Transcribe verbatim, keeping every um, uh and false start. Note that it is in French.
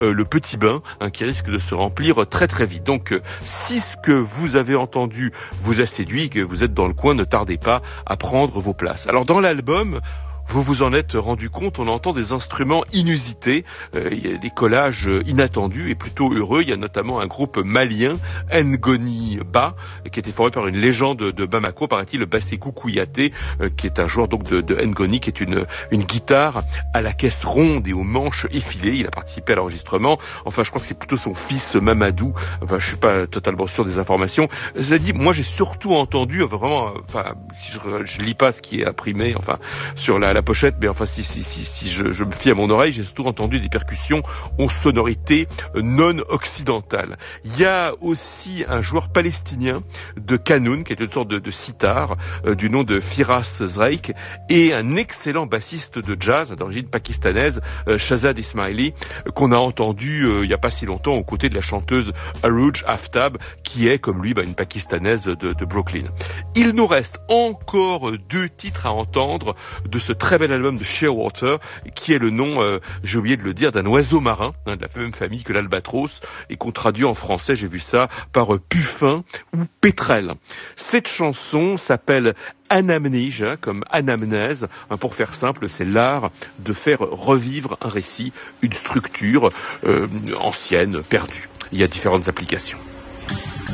euh, le petit bain hein, qui risque de se remplir très très vite. Donc euh, si ce que vous avez entendu vous a séduit, que vous êtes dans le coin, ne tardez pas à prendre vos places. Alors dans l'album, vous vous en êtes rendu compte, on entend des instruments inusités, euh, il y a des collages inattendus et plutôt heureux. Il y a notamment un groupe malien, Ngoni Ba, qui était formé par une légende de Bamako, paraît-il, le Basekou Kouyaté, euh, qui est un joueur donc de, de Ngoni, qui est une, une guitare à la caisse ronde et aux manches effilées. Il a participé à l'enregistrement. Enfin, je crois que c'est plutôt son fils Mamadou. Enfin, je suis pas totalement sûr des informations. Cela dit, moi j'ai surtout entendu, enfin, vraiment, enfin, si je, je lis pas ce qui est imprimé, enfin, sur la, la pochette, mais enfin si, si, si, si je, je me fie à mon oreille, j'ai surtout entendu des percussions aux sonorités non occidentales. Il y a aussi un joueur palestinien de Kanoun, qui est une sorte de, de sitar, euh, du nom de Firas Zreik, et un excellent bassiste de jazz d'origine pakistanaise, euh, Shazad Ismaili, euh, qu'on a entendu euh, il n'y a pas si longtemps aux côtés de la chanteuse Arooj Aftab, qui est, comme lui, bah, une pakistanaise de, de Brooklyn. Il nous reste encore deux titres à entendre de ce très bel album de Shearwater, qui est le nom, euh, j'ai oublié de le dire, d'un oiseau marin, hein, de la même famille que l'albatros, et qu'on traduit en français, j'ai vu ça, par euh, puffin ou pétrel. Cette chanson s'appelle Anamnèse, hein, comme anamnèse. Hein, pour faire simple, c'est l'art de faire revivre un récit, une structure euh, ancienne, perdue. Il y a différentes applications.